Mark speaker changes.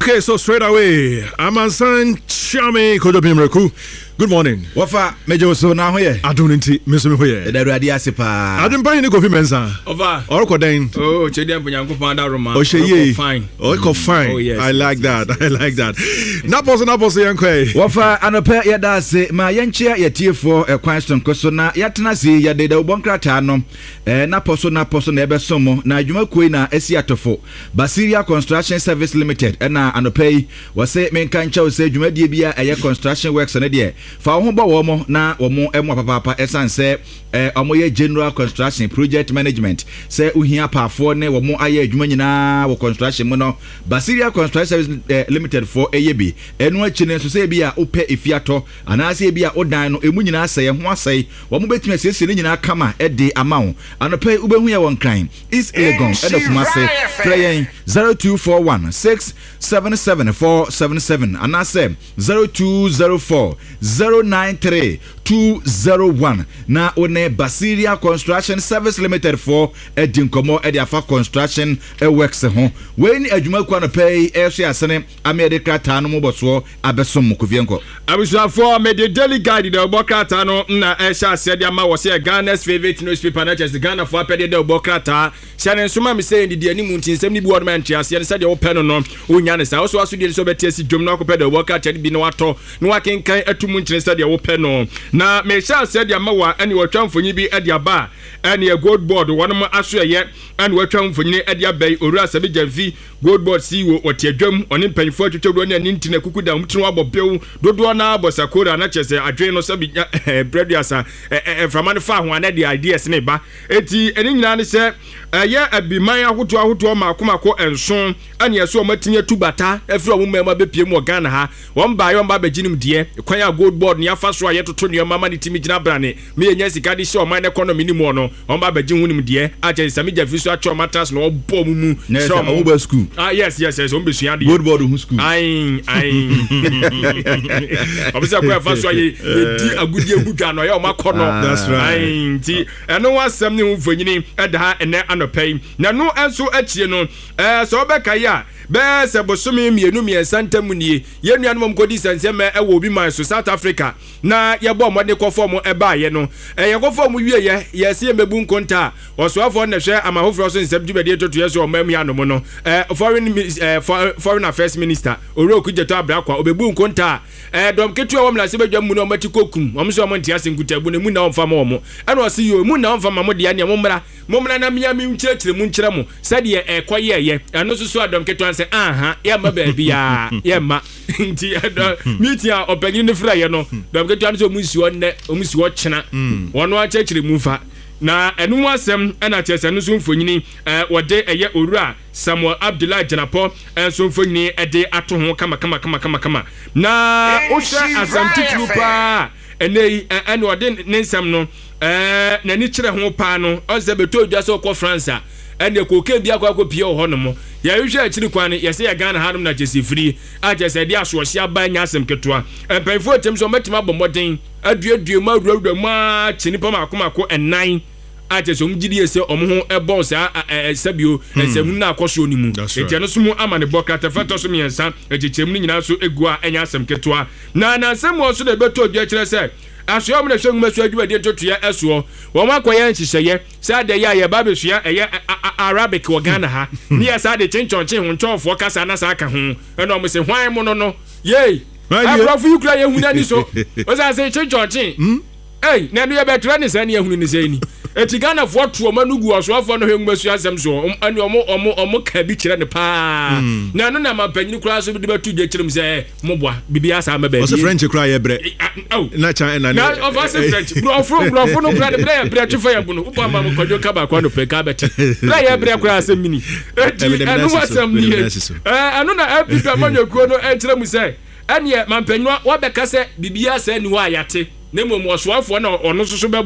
Speaker 1: Okay, so straight away, Amansan Chame Kodobimreku. Good morning.
Speaker 2: Wafa mejo so na hoye.
Speaker 1: Adunti mesumi hoye.
Speaker 2: Da Awurade ase pa.
Speaker 1: Adem pan ni Kofi Mensa.
Speaker 3: Over.
Speaker 1: Orokoden.
Speaker 3: Oh, chedi ampunyanko fanda Roma.
Speaker 1: Osheye.
Speaker 3: Fine.
Speaker 1: Oko fine.
Speaker 3: Oh, yes.
Speaker 1: I like that. I like that. Napos yankwe.
Speaker 2: Wafa anope yeda ase ma yenchia yetiefo Kwanston koso na yatena se yede da obonkrata no. Napos na ebesomo na adwumakoi na esi atofo. Basiria Construction Service Limited na anope wase menka ncha wase adwumadie bia eye construction works na de fa ho ba wo mo na wo mo emu papa esanse omoye general construction project management se uhia paafo ne wo mo aye adwuma nyina wo construction mo no Basiria Construction Service Limited for eyebi enu achi ne so se bia ope efiato anase bia odan no emu nyina aseye ho aseye wo mo betumi asese ne nyina kama de amawo anope ubehu ye won kran is Legon edofumase train 0241 677477 anase 0204 093 201 na one Basiria Construction Service Limited for edinkomo ediafa construction works ho we ni adwuma kwa no pay ehwe asene America ta no moboso abesom kofienko
Speaker 3: abusuafo me the daily guide the obokrata no na ehwe asede ama wo se Ghana's favorite newspaper na just Ghana for apede the obokrata shane nsoma me say ndi ani muntinsem ni bi wodman ntiase ne sade wo pɛ no no onya ne sa so de so betiasi dwom na akopɛ the obokrata bi no wato no wakenkan atumu nkyene sade wo pɛ no na me sha said amawa ani watwamfonyi bi ade aba ani gold board wonum asoye ani watwamfonyi ade abai owura sabi jamfi gold board CEO otiadwam oni mpanifo atwetwdo ne ani ntina kukuda mutino abɔpew dodo na abosakora na kyese adwen no sabi breduasa from fa ho anade ideas ne ba eti eni nyina ne se ye abiman ahoto makomako enso ani eso matinya tubata afiri omumma bepie mu Ghana ha won ba yo mba beginim de kwan ya gold board ne afa so ayetoto ne mama ne timi gina brane me yenya sika de show man economy ni mu no won ba begin hunim de a che sami jafi so acho matters no obo mumu
Speaker 2: so obo school
Speaker 3: yes on be suade
Speaker 2: gold board hu school
Speaker 3: ai obisa kwa afa so aye di agudi egudwa no ya o makono
Speaker 1: that's right
Speaker 3: ai ti eno wasam ne hu fanyini eda ha ene anopai na no enso achie no so obeka ya be se bosomi mienu miensa ntamu nie yenu mom kodi sansema ewo obi man so South Africa na yebo mo de kofo mo eba ye no ye kofo mo wie ye se mebu nkonta osoafo na hwe amahofro so nsabdu be de totu ye so omam ya no mo no foreign affairs minister Oroku Jeto Abrakwa obebu nkonta dom ketu wo mla se bedwa mu no mati kokum om so mo ntia se nkutabu ne mu na omfa mo mo ena o se yo mu na omfa mo de ya ne mo mra na miya mi nkyerɛkyerɛ mu nkyerɛ mo sɛde ɛkɔyɛ yɛ ɛno so adom ketu anse aha ya ma baabi ya ma nti meeting opanyin ne fra ye no dom ketu anse omusi wo kyena wono akyerɛkyerɛ mu fa na enu asem na kyerɛsɛ no so mfonyini wode ɛyɛ owura Samuel Abdullah Janapo so mfonyini ɛde ato ho kama na o hwɛ Asante Trupa enei ene wode ne nsɛm no na ni kyerɛ ho pa no ɔsɛ beto dwa so kɔ France ene ko ke bia kwa pie ho no mo ya hwɛ akyiri kwan ye se ya Ghana hanom na kyesi firi a kyese de asoɔhye aba nya asɛm ketwa mpanfo tem so matima bɔmɔden aduadua ma awurawura ma kyenipa makomako enan a kyese omgidi ye se omo ho ɛbɔ sa sabio nsɛm na akɔso ni mu eti no so mu ama ne bɔkrata fato so miensa ekyechem ni nyina so egu a enya asɛm ketwa na nsɛm wo so de beto dwa kyerɛ sɛ asoa mo na hwɛ ngumaso adwuma de totoya ɛsoɔ wɔn akɔyɛ nhyehyɛyɛ sɛ de ya ba besua ɛyɛ Arabic wɔ Ghana ha ne ya sɛ de kyenkyɔnkye ho ntɔnfoɔ kasa na sa aka ho ɛna ɔmo se hwan mo no yei abrɔfo yi kura yɛ hu na ni so o sɛ sɛ kyenkyɔnkye na no yɛ bɛtra ne sɛ ne yɛ hu ne sɛ ni eti Ghana fo to ɔma no gu ɔsoafo no hwɛ ngumaso asɛm so ɛne ɔmo ka bi kyerɛ ne pa na no na mapanyin kura so de bɛtu de kyerɛ mu sɛ moboa bibia asa ma ba bi
Speaker 1: o se French kura yɛ brɛ na cha na
Speaker 3: of us French brofo no kura de brɛ twa yɛ bu no upa ma mo kwadwo ka ba kwa no pe ka bɛte brɛ yɛ brɛ kura asɛm mini eti ɛno wasɛm ni ɛno na apipa manyokuo no ɛkyerɛ mu sɛ ɛne mapanyin wa bɛka sɛ bibia sɛ ni wa yate na mmom ɔsoafo na ɔno so